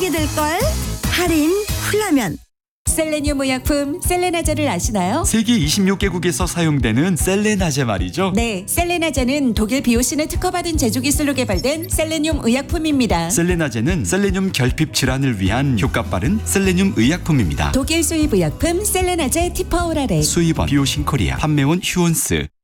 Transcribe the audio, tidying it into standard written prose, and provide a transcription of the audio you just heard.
알게 될걸? 할인 훌라면. 셀레늄 의약품 셀레나제를 아시나요? 세계 26개국에서 사용되는 셀레나제 말이죠. 네, 셀레나제는 독일 비오신을 특허받은 제조 기술로 개발된 셀레늄 의약품입니다. 셀레나제는 셀레늄 결핍 질환을 위한 효과 빠른 셀레늄 의약품입니다. 독일 수입 의약품 셀레나제 티퍼오라렉. 수입원 비오신 코리아, 판매원 휴온스.